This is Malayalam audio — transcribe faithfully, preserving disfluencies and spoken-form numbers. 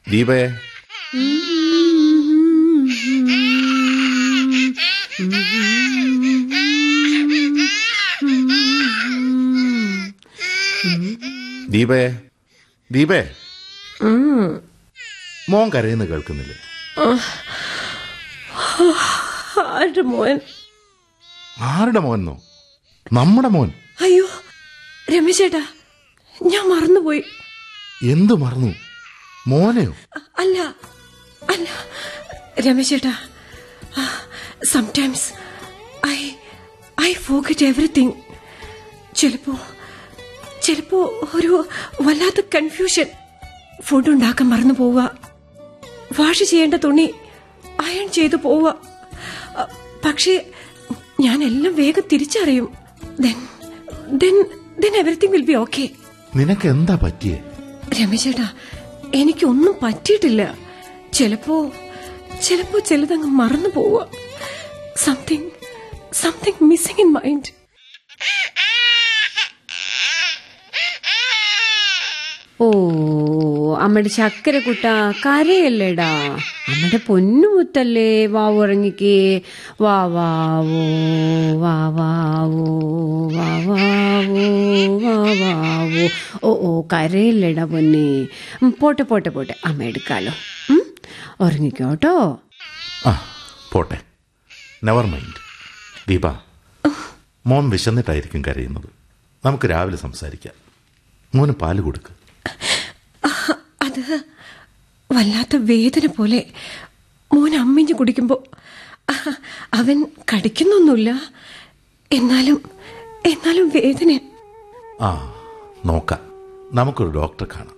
ദീപേ, ദീപേ, ദീപേ, മോൻ കരയുന്ന കേൾക്കുന്നില്ലേ? ആരുടെ മോൻ? ആരുടെ മോനോ? നമ്മുടെ മോൻ. അയ്യോ രമേശേട്ടാ, ഞാൻ മറന്നുപോയി. എന്തു മറന്നു? മോനെയോ? അല്ല അല്ല രമേശേട്ടാ, sometimes I I forget everything. ചിലപ്പോ ചിലപ്പോ ഒരു വല്ലാത്ത കൺഫ്യൂഷൻ. ഫുഡ് ഉണ്ടാക്കാൻ മറന്നു പോവുക, വാഷ് ചെയ്യേണ്ട തുണി അയൺ ചെയ്തു പോവുക. പക്ഷേ ഞാൻ എല്ലാം വേഗം തിരിച്ചറിയും. then then then everything will be okay. നിനക്ക് എന്താ പറ്റിയേ? രമേശേട്ടാ, എനിക്കൊന്നും പറ്റിയിട്ടില്ല. ചിലപ്പോ ചിലപ്പോ ചിലതങ്ങ് മറന്നു പോവുക. Something something missing in mind. ഓ അമ്മയുടെ ചക്കരക്കുട്ട കരയല്ലേടാ. അമ്മയുടെ പൊന്നുമുത്തല്ലേ. വാവു ഇറങ്ങിക്കേ. വാ വാവോ വാ വാവോ വാ വാവോ വാ വാവോ. ഓ ഓ കരയല്ലേടാ പൊന്നെ. പോട്ടെ പോട്ടെ പോട്ടെ, അമ്മ എടുക്കാലോ. ഉറങ്ങിക്കോട്ടോ. ആ പോട്ടെ, നെവർ മൈൻഡ്. ദീപ, മോൻ വിശന്നിട്ടായിരിക്കും കരയുന്നത്. നമുക്ക് രാവിലെ സംസാരിക്കാം. മോന് പാല് കൊടുക്ക്. അത് വല്ലാത്ത വേദന പോലെ മോൻ അമ്മിഞ്ഞു കുടിക്കുമ്പോ. അവൻ കടിക്കുന്നൊന്നുമില്ല, എന്നാലും എന്നാലും വേദന. ആ നോക്കാം, നമുക്കൊരു ഡോക്ടറെ കാണാം.